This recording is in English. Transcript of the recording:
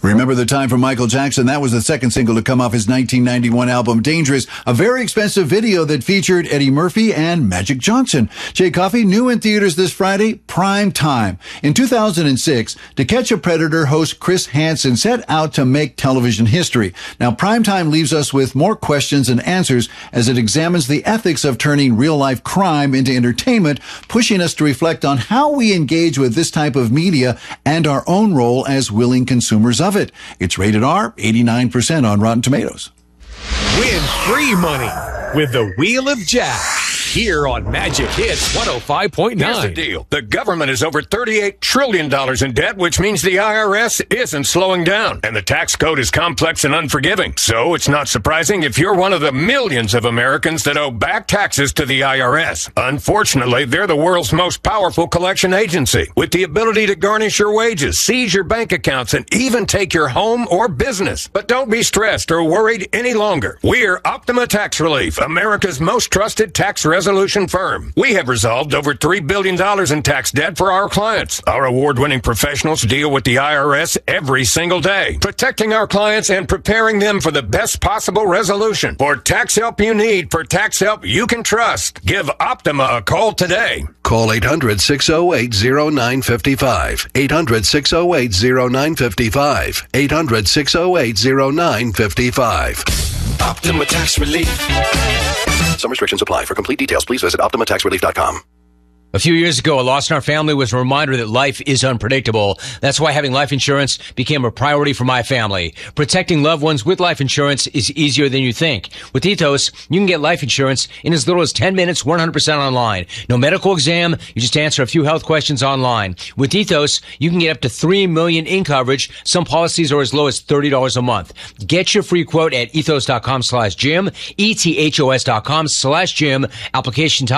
Remember the time for Michael Jackson? That was the second single to come off his 1991 album Dangerous, a very expensive video that featured Eddie Murphy and Magic Johnson. Jay Coffey, new in theaters this Friday, Prime Time. In 2006, To Catch a Predator host Chris Hansen set out to make television history. Now, Prime Time leaves us with more questions and answers as it examines the ethics of turning real-life crime into entertainment, pushing us to reflect on how we engage with this type of media and our own role as willing consumers of it. It's rated R, 89% on Rotten Tomatoes. Win free money with the Wheel of Jack here on Magic Hits 105.9. Here's the deal. The government is over $38 trillion in debt, which means the IRS isn't slowing down. And the tax code is complex and unforgiving. So it's not surprising if you're one of the millions of Americans that owe back taxes to the IRS. Unfortunately, they're the world's most powerful collection agency, with the ability to garnish your wages, seize your bank accounts, and even take your home or business. But don't be stressed or worried any longer. We're Optima Tax Relief, America's most trusted tax resolution firm. We have resolved over $3 billion in tax debt for our clients. Our award-winning professionals deal with the IRS every single day, protecting our clients and preparing them for the best possible resolution. For tax help you need, for tax help you can trust, give Optima a call today. Call 800-608-0955. 800-608-0955. 800-608-0955. Optima Tax Relief. Some restrictions apply. For complete details, please visit OptimaTaxRelief.com. A few years ago, a loss in our family was a reminder that life is unpredictable. That's why having life insurance became a priority for my family. Protecting loved ones with life insurance is easier than you think. With Ethos, you can get life insurance in as little as 10 minutes, 100% online. No medical exam, you just answer a few health questions online. With Ethos, you can get up to $3 million in coverage. Some policies are as low as $30 a month. Get your free quote at ethos.com/Jim, ethos.com/Jim. Application time